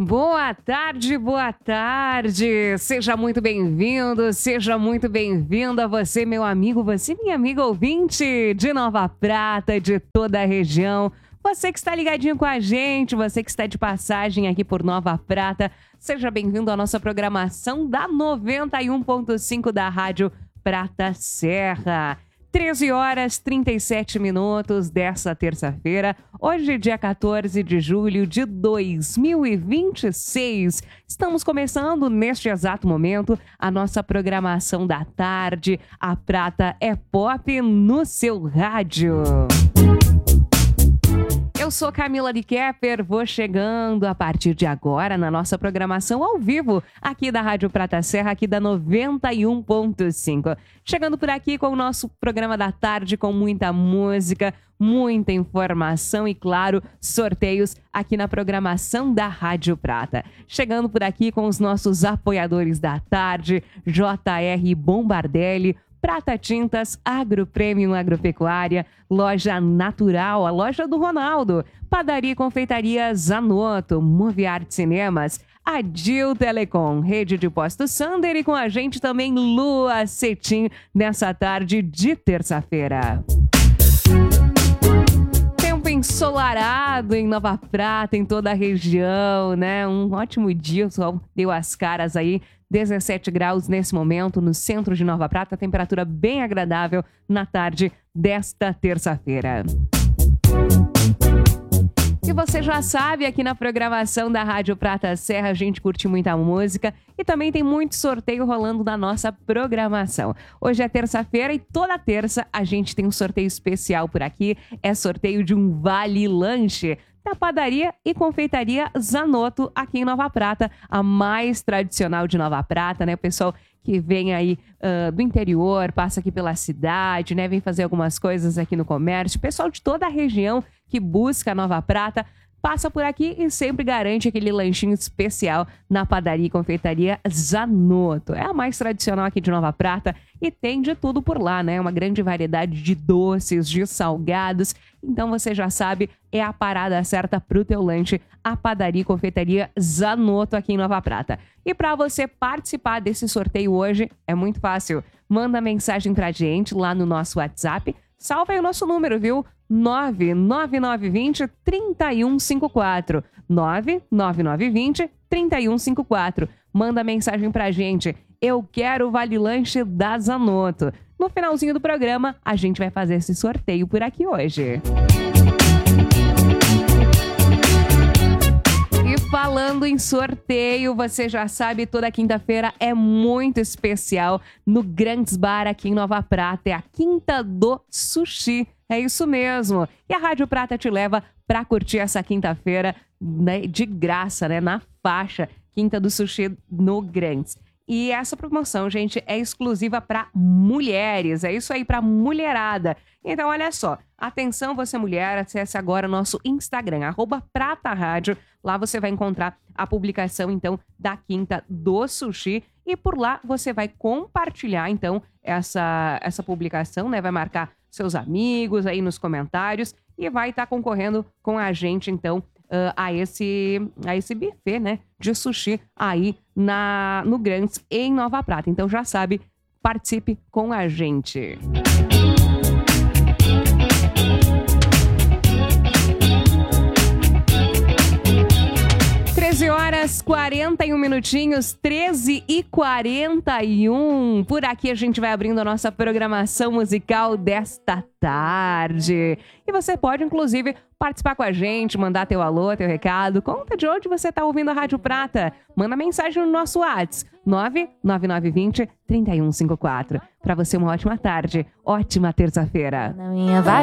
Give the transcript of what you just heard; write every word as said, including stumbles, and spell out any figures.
Boa tarde, boa tarde. Seja muito bem-vindo, seja muito bem-vinda você, meu amigo, você, minha amiga ouvinte de Nova Prata, de toda a região. Você que está ligadinho com a gente, você que está de passagem aqui por Nova Prata, seja bem-vindo à nossa programação da noventa e um ponto cinco da Rádio Prata Serra. treze horas e trinta e sete minutos dessa terça-feira, hoje dia quatorze de julho de dois mil e vinte e seis. Estamos começando neste exato momento a nossa programação da tarde. A Prata é Pop no seu rádio. Eu sou Camila de Kepper, vou chegando a partir de agora na nossa programação ao vivo aqui da Rádio Prata Serra, aqui da noventa e um ponto cinco. Chegando por aqui com o nosso programa da tarde com muita música, muita informação e, claro, sorteios aqui na programação da Rádio Prata. Chegando por aqui com os nossos apoiadores da tarde, J R Bombardelli, Prata Tintas, Agro Premium Agropecuária, Loja Natural, a loja do Ronaldo, Padaria e Confeitaria Zanotto, Moviart Cinemas, Adil Telecom, Rede de Postos Sander e com a gente também Lua Cetim nessa tarde de terça-feira. Tempo ensolarado em Nova Prata, em toda a região, né? Um ótimo dia, o sol deu as caras aí. dezessete graus nesse momento no centro de Nova Prata, temperatura bem agradável na tarde desta terça-feira. E você já sabe, aqui na programação da Rádio Prata Serra, a gente curte muita música e também tem muito sorteio rolando na nossa programação. Hoje é terça-feira e toda terça a gente tem um sorteio especial por aqui. É sorteio de um Vale Lanche da Padaria e Confeitaria Zanotto, aqui em Nova Prata, a mais tradicional de Nova Prata, né? O pessoal que vem aí uh, do interior, passa aqui pela cidade, né? Vem fazer algumas coisas aqui no comércio. O pessoal de toda a região que busca Nova Prata passa por aqui e sempre garante aquele lanchinho especial na Padaria e Confeitaria Zanotto. É a mais tradicional aqui de Nova Prata e tem de tudo por lá, né? Uma grande variedade de doces, de salgados. Então você já sabe, é a parada certa pro teu lanche, a Padaria e Confeitaria Zanotto aqui em Nova Prata. E para você participar desse sorteio hoje, é muito fácil. Manda mensagem pra gente lá no nosso WhatsApp. Salva aí o nosso número, viu? nove nove nove dois zero, três um cinco quatro. nove nove nove dois zero, três um cinco quatro. Manda mensagem pra gente. Eu quero o Vale Lanche da Zanotto. No finalzinho do programa, a gente vai fazer esse sorteio por aqui hoje. E falando em sorteio, você já sabe, toda quinta-feira é muito especial no Grandes Bar aqui em Nova Prata. É a Quinta do Sushi. É isso mesmo. E a Rádio Prata te leva para curtir essa quinta-feira, né, de graça, né, na faixa Quinta do Sushi no Grandes. E essa promoção, gente, é exclusiva para mulheres. É isso aí, para mulherada. Então, olha só. Atenção, você mulher, acesse agora o nosso Instagram, arroba Prata Rádio. Lá você vai encontrar a publicação, então, da Quinta do Sushi. E por lá você vai compartilhar, então, essa, essa publicação, né? Vai marcar seus amigos aí nos comentários e vai estar tá concorrendo com a gente, então, uh, a, esse, a esse buffet, né? De sushi aí na, no Grandes, em Nova Prata. Então, já sabe, participe com a gente. treze horas e quarenta e um minutinhos, treze e quarenta e um. Por aqui a gente vai abrindo a nossa programação musical desta tarde. E você pode, inclusive, participar com a gente, mandar teu alô, teu recado. Conta de onde você está ouvindo a Rádio Prata. Manda mensagem no nosso WhatsApp, nove nove nove dois zero, três um cinco quatro. Para você, uma ótima tarde, ótima terça-feira. Na minha vibe.